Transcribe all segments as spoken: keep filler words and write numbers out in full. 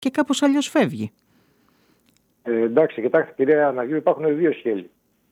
και κάπως αλλιώς φεύγει. Ε, εντάξει, κοιτάξτε κυρία Αναγίου, υπάρχουν δύο σχέλη.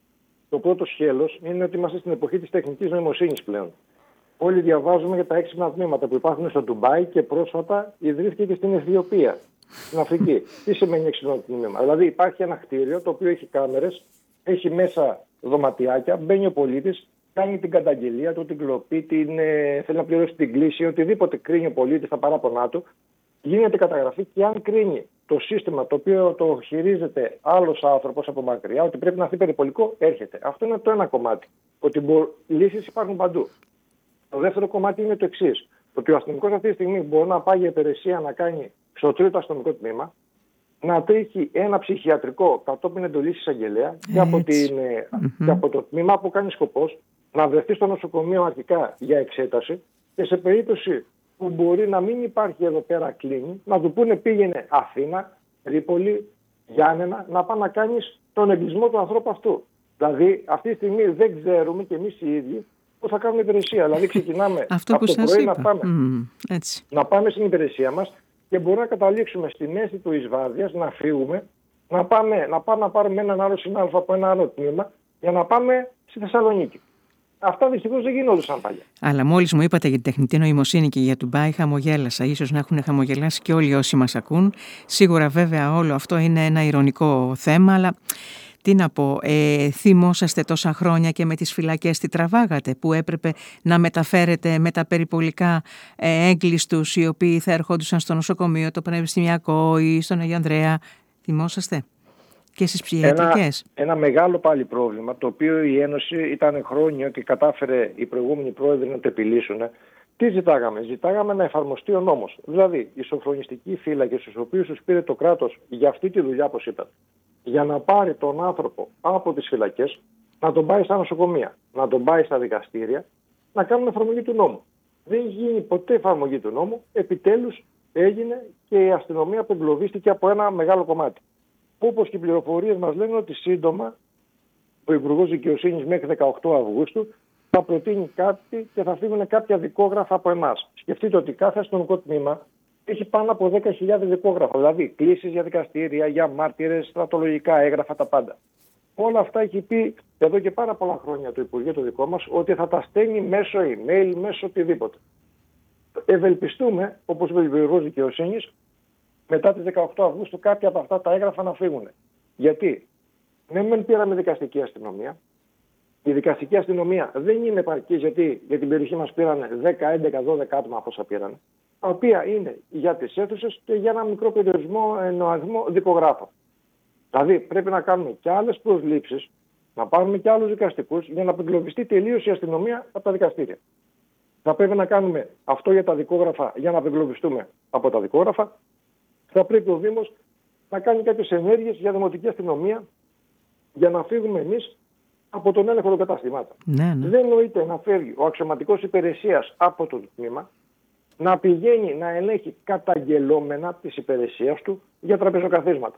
Το πρώτο σχέλος είναι ότι είμαστε στην εποχή της τεχνητής νοημοσύνης πλέον. Όλοι διαβάζουμε για τα έξυπνα τμήματα που υπάρχουν στο Ντουμπάι και πρόσφατα ιδρύθηκε και στην Αιθιοπία, στην Αφρική. Τι σημαίνει έξυπνο τμήμα? Δηλαδή υπάρχει ένα κτίριο το οποίο έχει κάμερες, έχει μέσα δωματιάκια, μπαίνει ο πολίτης, κάνει την καταγγελία του, την κλοπή, την, ε, θέλει να πληρώσει την κλήση, οτιδήποτε κρίνει ο πολίτης στα παράπονά του, γίνεται καταγραφή και αν κρίνει το σύστημα το οποίο το χειρίζεται άλλος άνθρωπος από μακριά, ότι πρέπει να έρθει περιπολικό, έρχεται. Αυτό είναι το ένα κομμάτι. Ότι μπο... λύσεις υπάρχουν παντού. Το δεύτερο κομμάτι είναι το εξής. Ότι ο αστυνομικός αυτή τη στιγμή μπορεί να πάει για υπηρεσία να κάνει στο τρίτο αστυνομικό τμήμα, να τρέχει ένα ψυχιατρικό κατόπιν εντολής εισαγγελέα και, από την, mm-hmm. και από το τμήμα που κάνει σκοπός να βρεθεί στο νοσοκομείο αρχικά για εξέταση και σε περίπτωση που μπορεί να μην υπάρχει εδώ πέρα κλίνη, να του πούνε πήγαινε Αθήνα, Τρίπολη, Γιάννενα, να πάει να κάνεις τον εγκλισμό του ανθρώπου αυτού. Δηλαδή αυτή τη στιγμή δεν ξέρουμε και εμείς οι ίδιοι που θα κάνουμε υπηρεσία. Δηλαδή ξεκινάμε από το πρωί να πάμε, mm, έτσι. να πάμε στην υπηρεσία μας και μπορούμε να καταλήξουμε στη μέση του εισβάδιας, να φύγουμε, να πάμε να, πάμε να πάρουμε έναν άλλο συνάδελφο από ένα άλλο τμήμα για να πάμε στη Θεσσαλονίκη. Αυτά δυστυχώς δεν γινόντουσαν παλιά. Αλλά μόλις μου είπατε για την τεχνητή νοημοσύνη και για Ντουμπάι, χαμογέλασα. Ίσως να έχουν χαμογελάσει και όλοι όσοι μας ακούν. Σίγουρα βέβαια όλο αυτό είναι ένα ηρωνικό θέμα, αλλά τι να πω, ε, θυμόσαστε τόσα χρόνια και με τις φυλακές τι τραβάγατε, που έπρεπε να μεταφέρετε με τα περιπολικά ε, έγκλειστους οι οποίοι θα ερχόντουσαν στο νοσοκομείο, το Πανεπιστημιακό ή στον Αγιο Ανδρέα. Θυμόσαστε? Και στις ψυχιατρικές. Ένα, ένα μεγάλο πάλι πρόβλημα, το οποίο η Ένωση ήταν χρόνιο και κατάφερε οι προηγούμενοι πρόεδροι να το επιλύσουν. Τι ζητάγαμε? Ζητάγαμε να εφαρμοστεί ο νόμος. Δηλαδή, οι σοφρονιστικοί φύλακες, στους οποίους τους πήρε το κράτος για αυτή τη δουλειά, όπως είπατε, για να πάρει τον άνθρωπο από τις φυλακές, να τον πάει στα νοσοκομεία, να τον πάει στα δικαστήρια, να κάνουν εφαρμογή του νόμου. Δεν γίνει ποτέ εφαρμογή του νόμου. Επιτέλους έγινε και η αστυνομία απεγκλωβίστηκε από ένα μεγάλο κομμάτι. Όπως και οι πληροφορίες μας λένε ότι σύντομα ο Υπουργός Δικαιοσύνης μέχρι δεκαοκτώ Αυγούστου θα προτείνει κάτι και θα φύγουν κάποια δικόγραφα από εμάς. Σκεφτείτε ότι κάθε αστυνομικό τμήμα έχει πάνω από δέκα χιλιάδες δικόγραφα, δηλαδή κλήσεις για δικαστήρια, για μάρτυρες, στρατολογικά έγγραφα, τα πάντα. Όλα αυτά έχει πει εδώ και πάρα πολλά χρόνια το Υπουργείο το δικό μας ότι θα τα στέλνει μέσω email, μέσω οτιδήποτε. Ευελπιστούμε, όπως είπε ο Υπουργός Δικαιοσύνης, μετά τις δεκαοκτώ Αυγούστου κάποια από αυτά τα έγγραφα να φύγουν. Γιατί? Ναι, μεν πήραμε δικαστική αστυνομία. Η δικαστική αστυνομία δεν είναι επαρκής, γιατί για την περιοχή μας πήραν δέκα, έντεκα, δώδεκα άτομα από όσα πήραν, τα οποία είναι για τις αίθουσες και για ένα μικρό περιορισμό εννοασμό δικογράφων. Δηλαδή πρέπει να κάνουμε και άλλες προσλήψεις, να πάρουμε και άλλους δικαστικούς για να απεγκλωβιστεί τελείως η αστυνομία από τα δικαστήρια. Θα πρέπει να κάνουμε αυτό για τα δικόγραφα για να απεγκλωβιστούμε από τα δικόγραφα. Θα πρέπει ο Δήμος να κάνει κάποιες ενέργειες για δημοτική αστυνομία για να φύγουμε εμείς από τον έλεγχο των καταστημάτων. Ναι, ναι. Δεν νοείται να φεύγει ο αξιωματικός υπηρεσίας από το τμήμα, να πηγαίνει να ελέγχει καταγγελόμενα της υπηρεσίας του για τραπεζοκαθίσματα.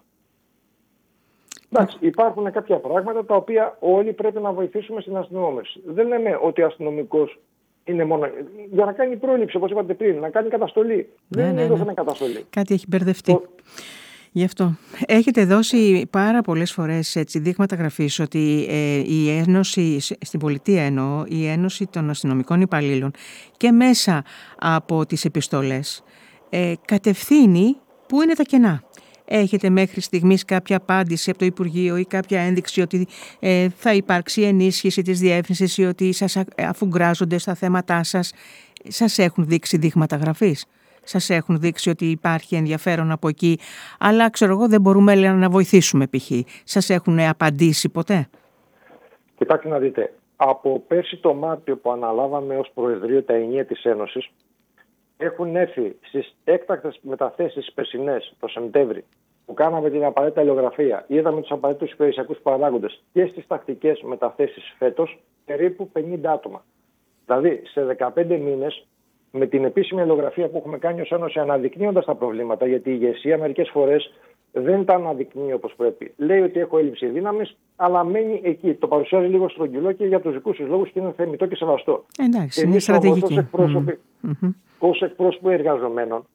Εντάξει, υπάρχουν κάποια πράγματα τα οποία όλοι πρέπει να βοηθήσουμε στην αστυνόμευση. Δεν λέμε ότι ο αστυνομικός είναι μόνο για να κάνει πρόληψη, όπως είπατε πριν, να κάνει καταστολή. Ναι, δεν ναι, είναι ναι. ναι. καταστολή. Κάτι έχει μπερδευτεί. Το... Γι' αυτό. Έχετε δώσει πάρα πολλές φορές έτσι, δείγματα γραφής ότι ε, η Ένωση, στην πολιτεία εννοώ, η Ένωση των Αστυνομικών Υπαλλήλων και μέσα από τις επιστολές ε, κατευθύνει πού είναι τα κενά. Έχετε μέχρι στιγμής κάποια απάντηση από το Υπουργείο ή κάποια ένδειξη ότι ε, θα υπάρξει ενίσχυση της διεύθυνσης ή ότι σας αφουγκράζονται στα θέματά σας? Σας έχουν δείξει δείγματα γραφής? Σας έχουν δείξει ότι υπάρχει ενδιαφέρον από εκεί, αλλά ξέρω εγώ δεν μπορούμε λέει, να βοηθήσουμε π.χ. Σας έχουν απαντήσει ποτέ? Κοιτάξτε να δείτε, από πέρσι το Μάρτιο που αναλάβαμε ως Προεδρείο τα ενία της Ένωσης, έχουν έρθει στις έκτακτες μεταθέσεις περσινές το Σεπτέμβρη, που κάναμε την απαραίτητη αλληλογραφία, είδαμε τους απαραίτητους υπηρεσιακούς παράγοντες και στις τακτικές μεταθέσεις φέτος, περίπου πενήντα άτομα. Δηλαδή σε δεκαπέντε μήνες, με την επίσημη αλληλογραφία που έχουμε κάνει ως Ένωση, αναδεικνύοντας τα προβλήματα, γιατί η ηγεσία μερικές φορές δεν τα αναδεικνύει όπως πρέπει. Λέει ότι έχω έλλειψη δύναμης, αλλά μένει εκεί. Το παρουσιάζει λίγο στρογγυλό και για τους δικούς τους λόγους και είναι θεμιτό και σεβαστό. Εντάξει, είναι στρατηγική. Ως εκπρόσωποι εργαζομένων,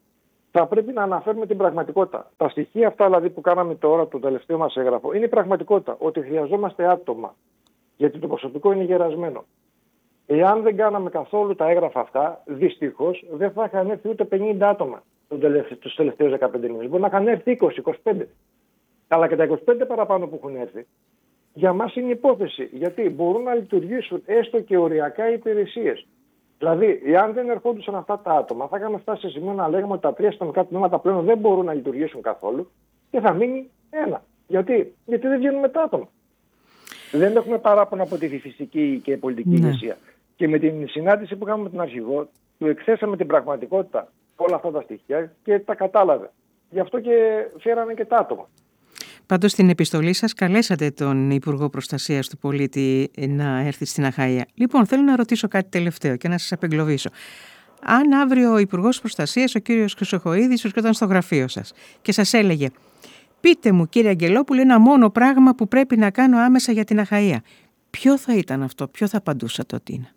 θα πρέπει να αναφέρουμε την πραγματικότητα. Τα στοιχεία αυτά δηλαδή που κάναμε τώρα, το τελευταίο μας έγγραφο, είναι η πραγματικότητα. Ότι χρειαζόμαστε άτομα. Γιατί το προσωπικό είναι γερασμένο. Εάν δεν κάναμε καθόλου τα έγγραφα αυτά, δυστυχώς δεν θα είχαν έρθει ούτε πενήντα άτομα τους τελευταίους δεκαπέντε μήνες. Μπορεί να είχαν έρθει είκοσι είκοσι πέντε. Αλλά και τα είκοσι πέντε παραπάνω που έχουν έρθει, για μας είναι υπόθεση. Γιατί μπορούν να λειτουργήσουν έστω και οριακά οι υπηρεσίες. Δηλαδή, εάν δεν ερχόντουσαν αυτά τα άτομα, θα είχαμε φτάσει σε σημείο να λέγαμε ότι τα τρία αστυνομικά τμήματα πλέον δεν μπορούν να λειτουργήσουν καθόλου και θα μείνει ένα. Γιατί, Γιατί δεν βγαίνουν με τα άτομα. Δεν έχουμε παράπονα από τη φυσική και πολιτική ναι. ηγεσία. Και με την συνάντηση που κάναμε με τον αρχηγό, του εκθέσαμε την πραγματικότητα όλα αυτά τα στοιχεία και τα κατάλαβε. Γι' αυτό και φέρανε και τα άτομα. Πάντως στην επιστολή σας καλέσατε τον Υπουργό Προστασίας του Πολίτη να έρθει στην Αχαΐα. Λοιπόν, θέλω να ρωτήσω κάτι τελευταίο και να σας απεγκλωβίσω. Αν αύριο ο Υπουργός Προστασίας, ο κύριος Χρυσοχοΐδης, βρισκόταν στο γραφείο σας και σας έλεγε «Πείτε μου, κύριε Αγγελόπουλε, ένα μόνο πράγμα που πρέπει να κάνω άμεσα για την Αχαΐα», ποιο θα ήταν αυτό, ποιο θα απαντούσατε ότι είναι?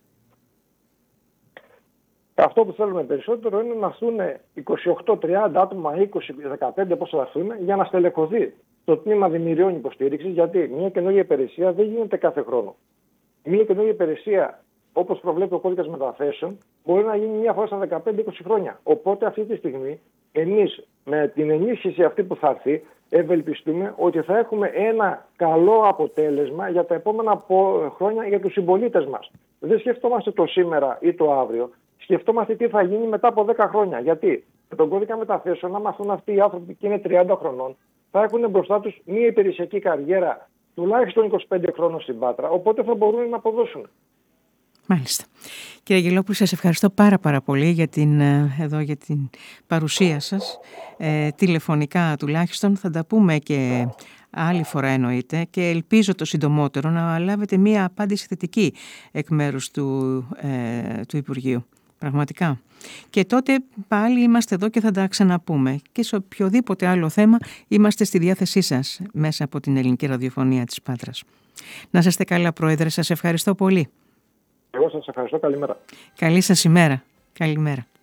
Αυτό που θέλουμε περισσότερο είναι να έρθουν είκοσι οκτώ τριάντα άτομα, είκοσι δεκαπέντε πόσα θα έρθουν, για να στελεχωθεί το τμήμα δημιουργών υποστήριξης, γιατί μια καινούργια υπηρεσία δεν γίνεται κάθε χρόνο. Μια καινούργια υπηρεσία, όπως προβλέπει ο κώδικας μεταθέσεων, μπορεί να γίνει μια φορά στα δεκαπέντε είκοσι χρόνια. Οπότε αυτή τη στιγμή, εμείς με την ενίσχυση αυτή που θα έρθει, ευελπιστούμε ότι θα έχουμε ένα καλό αποτέλεσμα για τα επόμενα χρόνια για τους συμπολίτες μας. Δεν σκεφτόμαστε το σήμερα ή το αύριο. Σκεφτόμαστε τι θα γίνει μετά από δέκα χρόνια. Γιατί με τον κώδικα μεταθέσεων, άμα αυτούν αυτοί οι άνθρωποι και είναι τριάντα χρονών, θα έχουν μπροστά τους μια υπηρεσιακή καριέρα τουλάχιστον είκοσι πέντε χρόνων στην Πάτρα, οπότε θα μπορούν να αποδώσουν. Μάλιστα. Κύριε Αγγελόπουλε, σας ευχαριστώ πάρα πάρα πολύ για την, εδώ, για την παρουσία σας, ε, τηλεφωνικά τουλάχιστον. Θα τα πούμε και άλλη φορά εννοείται και ελπίζω το συντομότερο να λάβετε μία απάντηση θετική εκ μέρους του, ε, του Υπουργείου. Πραγματικά. Και τότε πάλι είμαστε εδώ και θα τα ξαναπούμε. Και σε οποιοδήποτε άλλο θέμα είμαστε στη διάθεσή σας μέσα από την Ελληνική Ραδιοφωνία της Πάτρας. Να είστε καλά, Πρόεδρε. Σας ευχαριστώ πολύ. Εγώ σας ευχαριστώ. Καλημέρα. Καλή σας ημέρα. Καλημέρα.